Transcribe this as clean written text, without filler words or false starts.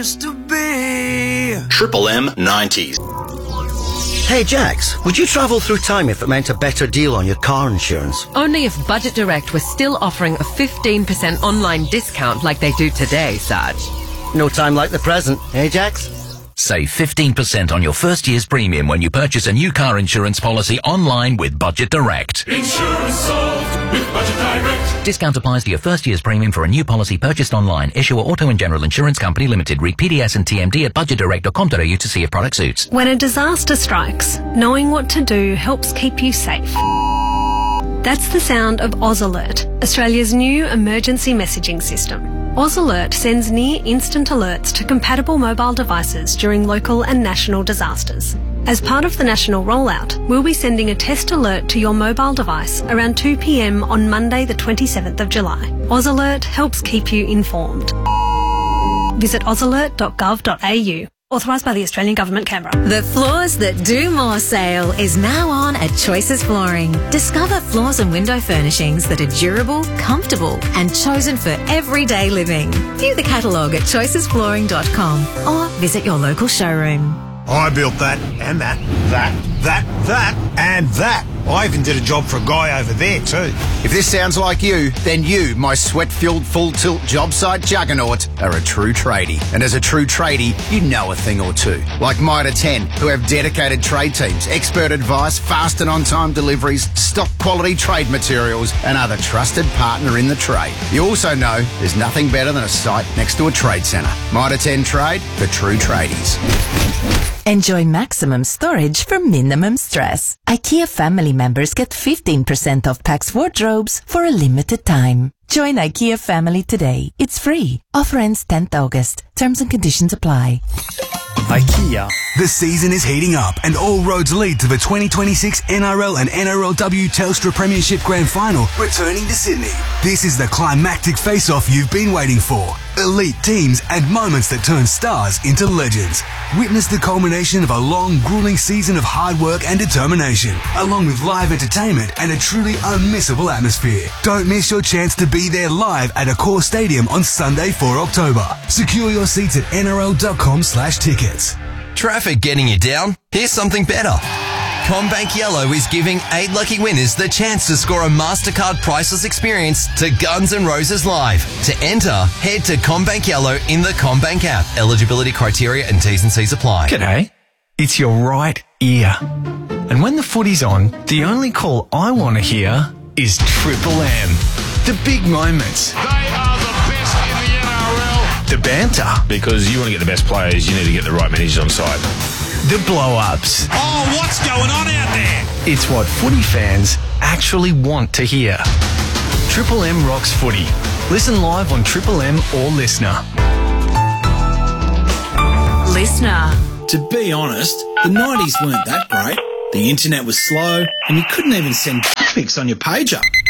used to be. Triple M 90s. Hey Jax, would you travel through time if it meant a better deal on your car insurance? Only if Budget Direct was still offering a 15% online discount like they do today, Sarge. No time like the present, eh Jax? Save 15% on your first year's premium when you purchase a new car insurance policy online with Budget Direct. Insurance solved with Budget Direct. Discount applies to your first year's premium for a new policy purchased online. Issuer Auto and General Insurance Company Limited. Read PDS and TMD at budgetdirect.com.au to see if product suits. When a disaster strikes, knowing what to do helps keep you safe. That's the sound of Oz Alert, Australia's new emergency messaging system. Oz Alert sends near-instant alerts to compatible mobile devices during local and national disasters. As part of the national rollout, we'll be sending a test alert to your mobile device around 2 p.m. on Monday the 27th of July. Oz Alert helps keep you informed. Visit ozalert.gov.au. Authorised by the Australian Government, Canberra. The Floors That Do More sale is now on at Choices Flooring. Discover floors and window furnishings that are durable, comfortable and chosen for everyday living. View the catalogue at choicesflooring.com or visit your local showroom. I built that and that and that. I even did a job for a guy over there too. If this sounds like you, then you, my sweat-filled full-tilt job site juggernaut, are a true tradie. And as a true tradie, you know a thing or two. Like Mitre 10, who have dedicated trade teams, expert advice, fast and on-time deliveries, stock quality trade materials, and are the trusted partner in the trade. You also know there's nothing better than a site next to a trade centre. Mitre 10 Trade for true tradies. Enjoy maximum storage for minimum stress. IKEA family members get 15% off PAX wardrobes for a limited time. Join IKEA family today. It's free. Offer ends 10th August. Terms and conditions apply. IKEA. The season is heating up and all roads lead to the 2026 NRL and NRLW Telstra Premiership Grand Final returning to Sydney. This is the climactic face-off you've been waiting for. Elite teams and moments that turn stars into legends. Witness the culmination of a long, grueling season of hard work and determination, along with live entertainment and a truly unmissable atmosphere. Don't miss your chance to be there live at Accor Stadium on Sunday, 4 October. Secure your seats at nrl.com/tickets. Traffic getting you down? Here's something better. CommBank Yellow is giving 8 lucky winners the chance to score a MasterCard priceless experience to Guns N' Roses Live. To enter, head to CommBank Yellow in the CommBank app. Eligibility criteria and T's and C's apply. G'day. It's your right ear. And when the footy's on, the only call I want to hear is Triple M. The big moments. They are the best in the NRL. The banter. Because you want to get the best players, you need to get the right managers on side. The blow-ups. Oh, what's going on out there? It's what footy fans actually want to hear. Triple M rocks footy. Listen live on Triple M or Listener. Listener. To be honest, the 90s weren't that great. The internet was slow and you couldn't even send pics on your pager.